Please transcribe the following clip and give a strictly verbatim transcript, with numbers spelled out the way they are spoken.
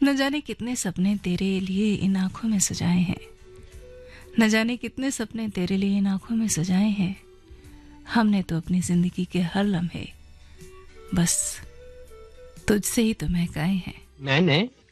न जाने कितने सपने तेरे लिए इन आंखों में सजाए हैं, न जाने कितने सपने तेरे लिए इन आंखों में सजाए हैं। हमने तो अपनी जिंदगी के हर लम्हे बस तुझसे ही तो महकाए हैं। मैंने